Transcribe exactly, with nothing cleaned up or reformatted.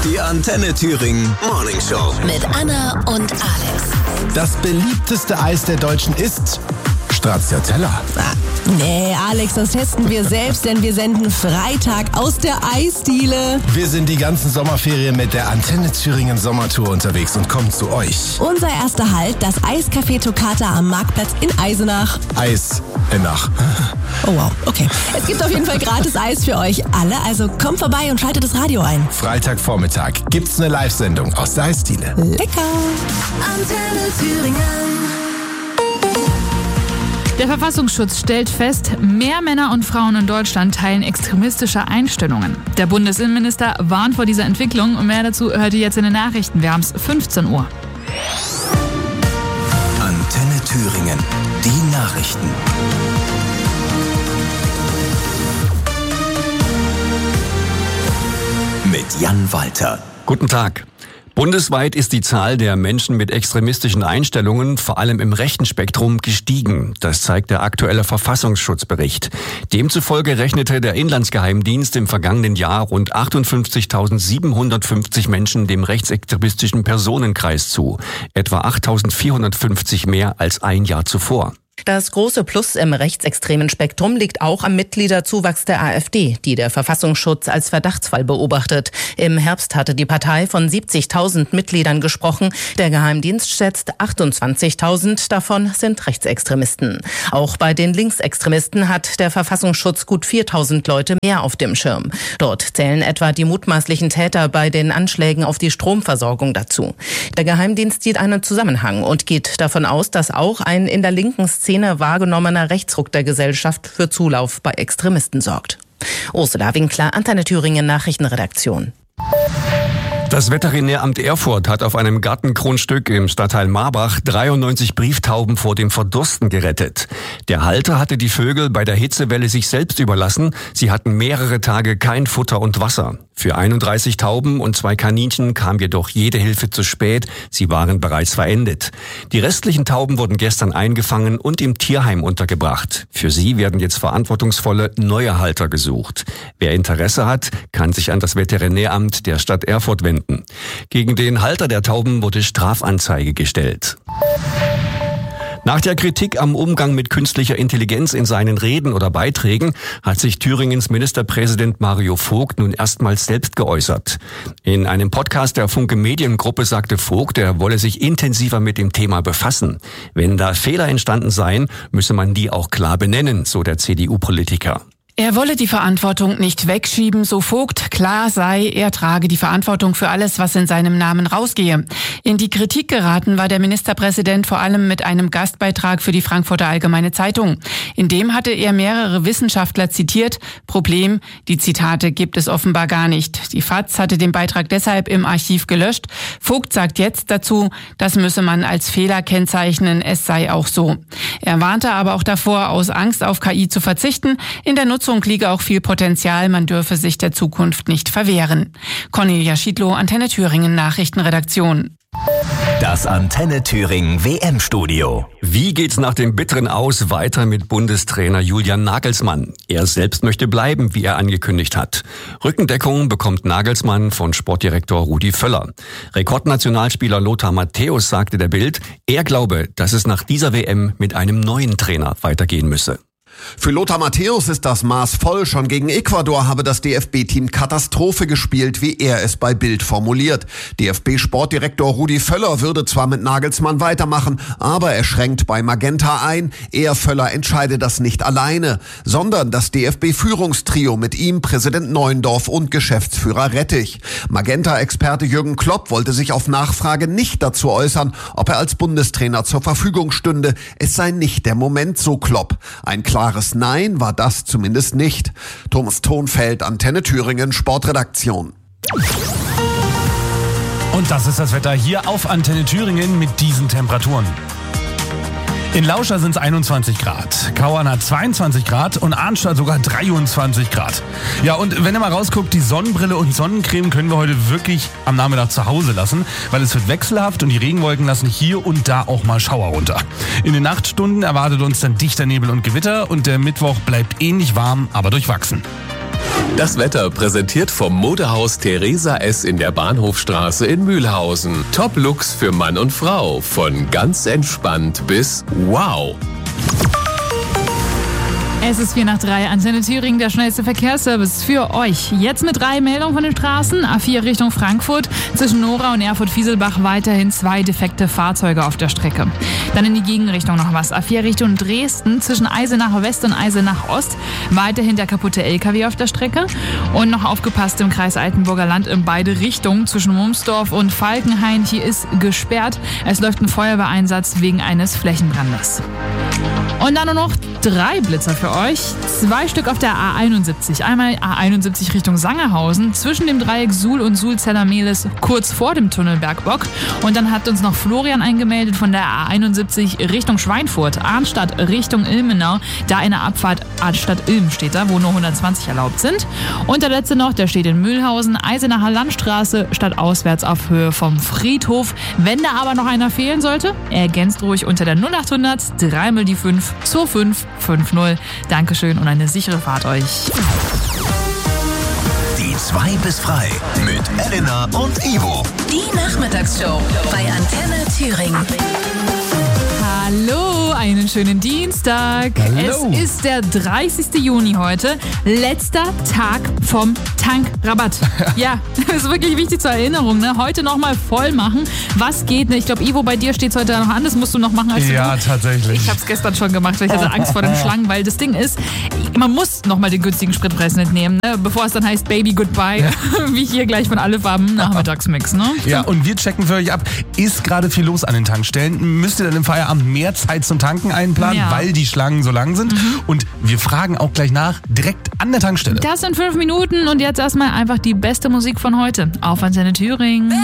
Die Antenne Thüringen Morning Show. Mit Anna und Alex. Das beliebteste Eis der Deutschen ist Stracciatella. Ah, nee, Alex, das testen wir selbst, denn wir senden Freitag aus der Eisdiele. Wir sind die ganzen Sommerferien mit der Antenne Thüringen Sommertour unterwegs und kommen zu euch. Unser erster Halt, das Eiscafé Toccata am Marktplatz in Eisenach. Eisenach. Oh wow, okay. Es gibt auf jeden Fall gratis Eis für euch alle, also kommt vorbei und schaltet das Radio ein. Freitagvormittag gibt's eine Live-Sendung aus der Eisdiele. Lecker! Antenne Thüringen. Der Verfassungsschutz stellt fest, mehr Männer und Frauen in Deutschland teilen extremistische Einstellungen. Der Bundesinnenminister warnt vor dieser Entwicklung und mehr dazu hört ihr jetzt in den Nachrichten. Wir haben es fünfzehn Uhr. Antenne Thüringen. Die Nachrichten. Mit Jan Walter. Guten Tag. Bundesweit ist die Zahl der Menschen mit extremistischen Einstellungen, vor allem im rechten Spektrum, gestiegen. Das zeigt der aktuelle Verfassungsschutzbericht. Demzufolge rechnete der Inlandsgeheimdienst im vergangenen Jahr rund achtundfünfzigtausendsiebenhundertfünfzig Menschen dem rechtsextremistischen Personenkreis zu. Etwa achttausendvierhundertfünfzig mehr als ein Jahr zuvor. Das große Plus im rechtsextremen Spektrum liegt auch am Mitgliederzuwachs der AfD, die der Verfassungsschutz als Verdachtsfall beobachtet. Im Herbst hatte die Partei von siebzigtausend Mitgliedern gesprochen. Der Geheimdienst schätzt achtundzwanzigtausend, davon sind Rechtsextremisten. Auch bei den Linksextremisten hat der Verfassungsschutz gut viertausend Leute mehr auf dem Schirm. Dort zählen etwa die mutmaßlichen Täter bei den Anschlägen auf die Stromversorgung dazu. Der Geheimdienst sieht einen Zusammenhang und geht davon aus, dass auch ein in der linken Szene wahrgenommener Rechtsruck der Gesellschaft für Zulauf bei Extremisten sorgt. Ursula Winkler, Antenne Thüringen Nachrichtenredaktion. Das Veterinäramt Erfurt hat auf einem Gartengrundstück im Stadtteil Marbach dreiundneunzig Brieftauben vor dem Verdursten gerettet. Der Halter hatte die Vögel bei der Hitzewelle sich selbst überlassen. Sie hatten mehrere Tage kein Futter und Wasser. Für einunddreißig Tauben und zwei Kaninchen kam jedoch jede Hilfe zu spät. Sie waren bereits verendet. Die restlichen Tauben wurden gestern eingefangen und im Tierheim untergebracht. Für sie werden jetzt verantwortungsvolle neue Halter gesucht. Wer Interesse hat, kann sich an das Veterinäramt der Stadt Erfurt wenden. Gegen den Halter der Tauben wurde Strafanzeige gestellt. Nach der Kritik am Umgang mit künstlicher Intelligenz in seinen Reden oder Beiträgen hat sich Thüringens Ministerpräsident Mario Vogt nun erstmals selbst geäußert. In einem Podcast der Funke Mediengruppe sagte Vogt, er wolle sich intensiver mit dem Thema befassen. Wenn da Fehler entstanden seien, müsse man die auch klar benennen, so der C D U-Politiker. Er wolle die Verantwortung nicht wegschieben, so Vogt. Klar sei, er trage die Verantwortung für alles, was in seinem Namen rausgehe. In die Kritik geraten war der Ministerpräsident vor allem mit einem Gastbeitrag für die Frankfurter Allgemeine Zeitung. In dem hatte er mehrere Wissenschaftler zitiert. Problem, die Zitate gibt es offenbar gar nicht. Die F A Z hatte den Beitrag deshalb im Archiv gelöscht. Vogt sagt jetzt dazu, das müsse man als Fehler kennzeichnen, es sei auch so. Er warnte aber auch davor, aus Angst auf K I zu verzichten. In der Nutzung liege auch viel Potenzial, man dürfe sich der Zukunft nicht verwehren. Cornelia Schiedlow, Antenne Thüringen Nachrichtenredaktion. Das Antenne Thüringen W M-Studio. Wie geht's nach dem bitteren Aus weiter mit Bundestrainer Julian Nagelsmann? Er selbst möchte bleiben, wie er angekündigt hat. Rückendeckung bekommt Nagelsmann von Sportdirektor Rudi Völler. Rekordnationalspieler Lothar Matthäus sagte der Bild, er glaube, dass es nach dieser W M mit einem neuen Trainer weitergehen müsse. Für Lothar Matthäus ist das Maß voll. Schon gegen Ecuador habe das D F B-Team Katastrophe gespielt, wie er es bei Bild formuliert. D F B-Sportdirektor Rudi Völler würde zwar mit Nagelsmann weitermachen, aber er schränkt bei Magenta ein. Er, Völler, entscheide das nicht alleine, sondern das D F B-Führungstrio mit ihm, Präsident Neuendorf und Geschäftsführer Rettich. Magenta-Experte Jürgen Klopp wollte sich auf Nachfrage nicht dazu äußern, ob er als Bundestrainer zur Verfügung stünde. Es sei nicht der Moment, so Klopp. Ein klares Nein war das zumindest nicht. Thomas Thonfeld, Antenne Thüringen, Sportredaktion. Und das ist das Wetter hier auf Antenne Thüringen mit diesen Temperaturen. In Lauscha sind es einundzwanzig Grad, Kauern hat zweiundzwanzig Grad und Arnstadt sogar dreiundzwanzig Grad. Ja, und wenn ihr mal rausguckt, die Sonnenbrille und Sonnencreme können wir heute wirklich am Nachmittag zu Hause lassen, weil es wird wechselhaft und die Regenwolken lassen hier und da auch mal Schauer runter. In den Nachtstunden erwartet uns dann dichter Nebel und Gewitter und der Mittwoch bleibt ähnlich warm, aber durchwachsen. Das Wetter präsentiert vom Modehaus Theresa S. in der Bahnhofstraße in Mühlhausen. Top-Looks für Mann und Frau. Von ganz entspannt bis wow. Es ist vier nach drei, Antenne Thüringen, der schnellste Verkehrsservice für euch. Jetzt mit drei Meldungen von den Straßen. A vier Richtung Frankfurt, zwischen Nora und Erfurt-Fieselbach weiterhin zwei defekte Fahrzeuge auf der Strecke. Dann in die Gegenrichtung noch was. A vier Richtung Dresden, zwischen Eisenach West und Eisenach Ost, weiterhin der kaputte L K W auf der Strecke. Und noch aufgepasst im Kreis Altenburger Land in beide Richtungen, zwischen Mumsdorf und Falkenhain. Hier ist gesperrt. Es läuft ein Feuerwehreinsatz wegen eines Flächenbrandes. Und dann nur noch drei Blitzer für euch. Zwei Stück auf der A einundsiebzig. Einmal A einundsiebzig Richtung Sangerhausen, zwischen dem Dreieck Suhl und Suhl-Zeller-Mehlis, kurz vor dem Tunnel Bergbock. Und dann hat uns noch Florian eingemeldet von der A einundsiebzig Richtung Schweinfurt, Arnstadt Richtung Ilmenau. Da in der Abfahrt Stadt-Ilm steht da, wo nur hundertzwanzig erlaubt sind. Und der letzte noch, der steht in Mühlhausen, Eisenacher Landstraße, stadtauswärts auf Höhe vom Friedhof. Wenn da aber noch einer fehlen sollte, ergänzt ruhig unter der null achthundert drei mal die fünf zwei fünf fünf null. Dankeschön und eine sichere Fahrt euch. Die zwei bis frei mit Elena und Ivo. Die Nachmittagsshow bei Antenne Thüringen. Hallo, einen schönen Dienstag. Hallo. Es ist der dreißigste Juni heute, letzter Tag vom Tankrabatt. Ja, das ist wirklich wichtig zur Erinnerung. Ne? Heute nochmal voll machen. Was geht? Ne? Ich glaube, Ivo, bei dir steht es heute noch an. Das musst du noch machen. Als Ja, du. tatsächlich. Ich habe es gestern schon gemacht, weil ich hatte Angst vor den Schlangen, weil das Ding ist, man muss nochmal den günstigen Spritpreis mitnehmen, ne? Bevor es dann heißt Baby Goodbye, ja. Wie hier gleich von Alle Farben Nachmittagsmix. Ne? Ja, und wir checken für euch ab, ist gerade viel los an den Tankstellen? Müsst ihr dann im Feierabend mehr Zeit zum Tanken einplanen, Ja. weil die Schlangen so lang sind? Mhm. Und wir fragen auch gleich nach, direkt an der Tankstelle. Das sind fünf Minuten und jetzt erstmal einfach die beste Musik von heute auf Antenne Thüringen.